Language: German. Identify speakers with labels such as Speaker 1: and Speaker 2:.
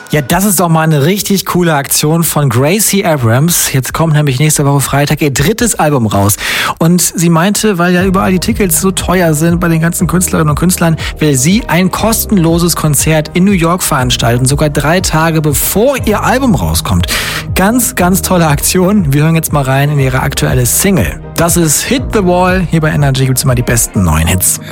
Speaker 1: Ja, das ist doch mal eine richtig coole Aktion von Gracie Abrams. Jetzt kommt nämlich nächste Woche Freitag ihr 3. Album raus. Und sie meinte, weil ja überall die Tickets so teuer sind bei den ganzen Künstlerinnen und Künstlern, will sie ein kostenloses Konzert in New York veranstalten, sogar 3 Tage bevor ihr Album rauskommt. Ganz, ganz tolle Aktion. Wir hören jetzt mal rein in ihre aktuelle Single. Das ist Hit the Wall. Hier bei Energy gibt's immer die besten neuen Hits.